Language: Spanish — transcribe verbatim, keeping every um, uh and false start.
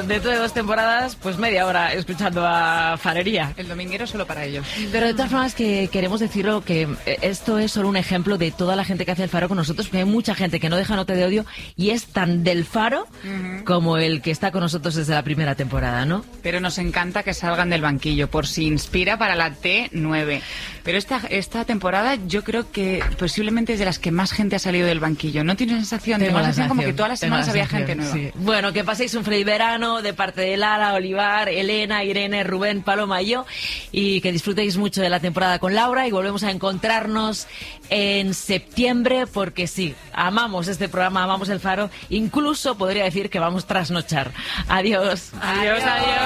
dentro de dos temporadas, pues media hora escuchando a Farería. El dominguero solo para ellos. Pero de todas formas que queremos decirlo que esto es solo un ejemplo de toda la gente que hace el Faro con nosotros, porque hay mucha gente que no deja nota de odio y es tan del Faro uh-huh. como el que está con nosotros desde la primera temporada, ¿no? Pero nos encanta que salgan del banquillo por si inspira para la T nueve. Pero esta, esta temporada yo creo que posiblemente es de las que más gente ha salido del banquillo. ¿No tienes sensación? Tengo Tengo la sensación como que todas las semanas había gente nueva. Sí. Bueno, que paséis un feliz verano de parte de Lara, Olivar, Elena, Irene, Rubén, Paloma y yo, y que disfrutéis mucho de la temporada con Laura, y volvemos a encontrarnos en septiembre, porque sí, amamos este programa, amamos el Faro, incluso podría decir que vamos a trasnochar. Adiós. Adiós, adiós.